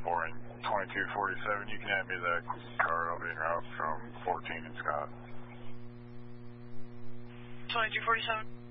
4 and 2247. You can hand me the card. I'll be en route from 14 and Scott. 2247.